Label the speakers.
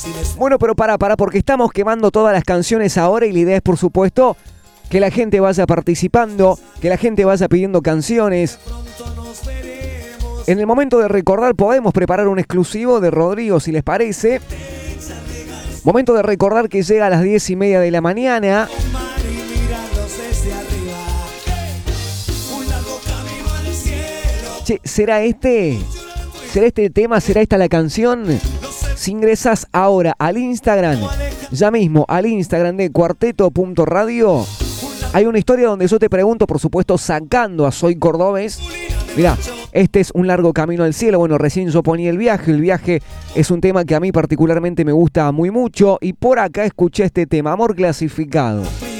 Speaker 1: Bueno, pero para, porque estamos quemando todas las canciones ahora y la idea es, por supuesto, que la gente vaya participando, que la gente vaya pidiendo canciones. En el momento de recordar podemos preparar un exclusivo de Rodrigo, si les parece. Momento de recordar que llega a las 10:30 de la mañana. Che, ¿será este? ¿Será este el tema? ¿Será esta la canción? Si ingresas ahora al Instagram, ya mismo al Instagram de cuarteto.radio, hay una historia donde yo te pregunto, por supuesto, sacando a Soy Cordobés. Mirá, este es Un largo camino al cielo. Bueno, recién yo ponía El viaje es un tema que a mí particularmente me gusta muy mucho. Y por acá escuché este tema, Amor clasificado.